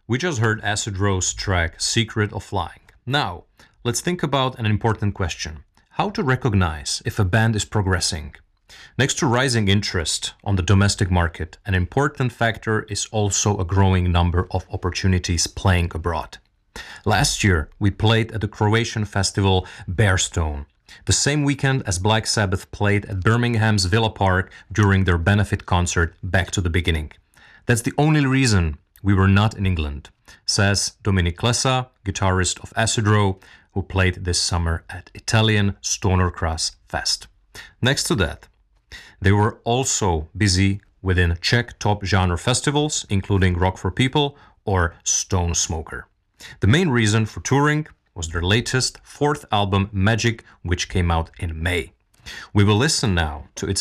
We just heard Acid Rose track Secret of Flying. Now, let's think about an important question. How to recognize if a band is progressing? Next to rising interest on the domestic market, an important factor is also a growing number of opportunities playing abroad. Last year, we played at the Croatian festival Bearstone, the same weekend as Black Sabbath played at Birmingham's Villa Park during their benefit concert Back to the Beginning. That's the only reason we were not in England, says Dominic Klesa, guitarist of Acid Row, who played this summer at Italian Stoner Cross Fest. Next to that, they were also busy within Czech top genre festivals, including Rock for People or Stone Smoker. The main reason for touring was their latest fourth album, Magic, which came out in May. We will listen now to its